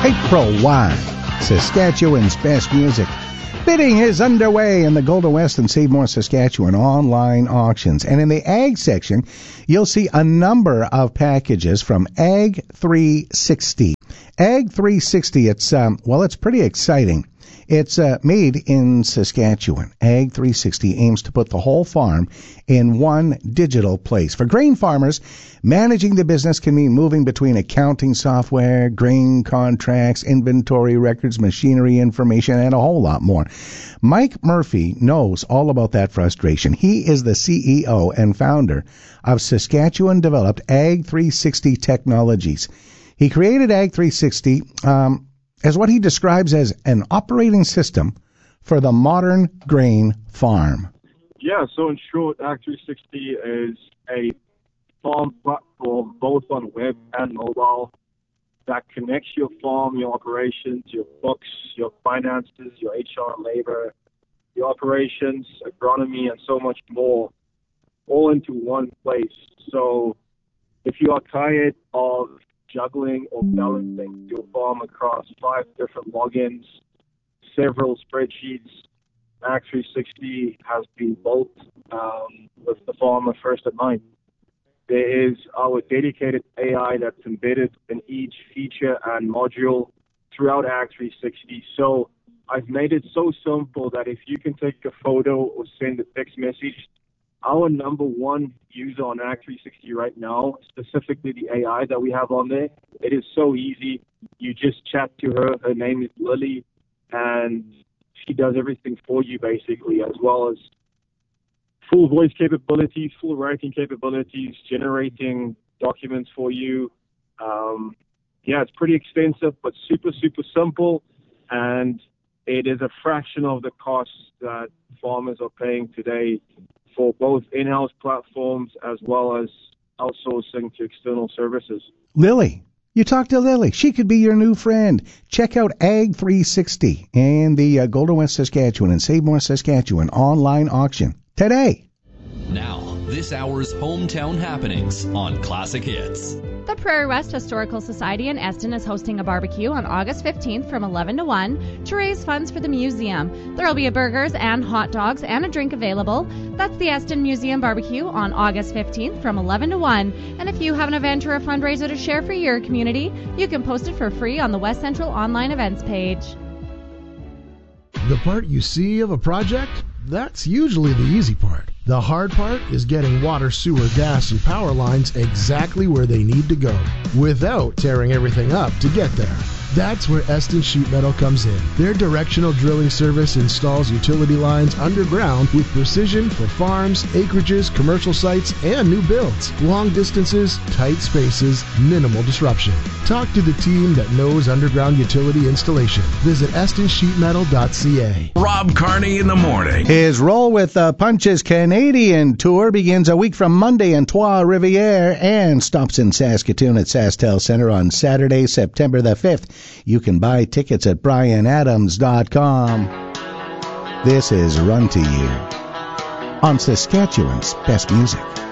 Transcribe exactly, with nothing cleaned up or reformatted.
April first, Saskatchewan's best music. Bidding is underway in the Golden West and Save More Saskatchewan online auctions. And in the Ag section, you'll see a number of packages from Ag three sixty. Ag three sixty, it's, um, well, it's pretty exciting. It's uh, made in Saskatchewan. Ag three sixty aims to put the whole farm in one digital place. For grain farmers, managing the business can mean moving between accounting software, grain contracts, inventory records, machinery information, and a whole lot more. Mike Murphy knows all about that frustration. He is the C E O and founder of Saskatchewan-developed Ag three sixty Technologies. He created Ag three sixty um, as what he describes as an operating system for the modern grain farm. Yeah, so in short, Ag three sixty is a farm platform, both on web and mobile, that connects your farm, your operations, your books, your finances, your H R and labor, your operations, agronomy, and so much more, all into one place. So if you are tired of juggling or balancing your farm across five different logins, several spreadsheets, Ag three sixty has been built um, with the farmer first in mind. There is our dedicated A I that's embedded in each feature and module throughout Ag three sixty. So I've made it so simple that if you can take a photo or send a text message, our number one user on Ag three sixty right now, specifically the A I that we have on there, it is so easy. You just chat to her. Her name is Lily, and she does everything for you, basically, as well as full voice capabilities, full writing capabilities, generating documents for you. Um, yeah, it's pretty extensive, but super, super simple, and it is a fraction of the cost that farmers are paying today for both in-house platforms as well as outsourcing to external services. Lily, you talk to Lily. She could be your new friend. Check out Ag three sixty and the uh, Golden West Saskatchewan and Save More Saskatchewan online auction today. Now, this hour's hometown happenings on Classic Hits. The Prairie West Historical Society in Eston is hosting a barbecue on August fifteenth from eleven to one to raise funds for the museum. There will be a burgers and hot dogs and a drink available. That's the Eston Museum Barbecue on August fifteenth from eleven to one. And if you have an event or a fundraiser to share for your community, you can post it for free on the West Central online events page. The part you see of a project? That's usually the easy part. The hard part is getting water, sewer, gas, and power lines exactly where they need to go without tearing everything up to get there. That's where Eston Sheet Metal comes in. Their directional drilling service installs utility lines underground with precision for farms, acreages, commercial sites, and new builds. Long distances, tight spaces, minimal disruption. Talk to the team that knows underground utility installation. Visit eston sheet metal dot c a. Rob Carney in the morning. His Roll with uh, Punches Canadian tour begins a week from Monday in Trois-Rivières and stops in Saskatoon at SaskTel Centre on Saturday, September the fifth. You can buy tickets at brian adams dot com. This is Run to You on Saskatchewan's Best Music.